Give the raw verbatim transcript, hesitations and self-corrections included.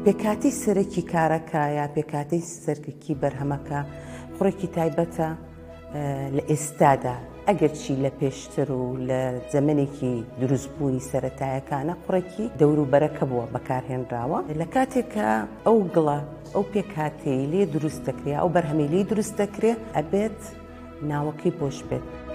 پێکاتی سەرەکی کارەکە یا پێکاتی سەرکردی بەرهەمەکە قوڕێکی تایبەتە لە ئێستادا، ئەگەر چی لە پێشتر و لە زەمنێکی دروستبوونی سەرەتایەکانە قوڕێکی دەوروبەرەکە بووە بەکارهێنراوە. لە کاتێکە ئەو گڵە ئەو پێکاتەی لێ دروست دەکرێت، ئەو بەرهەمەی لێ دروست دەکرێت، ئەبێت ناوەکەی پۆش بێت.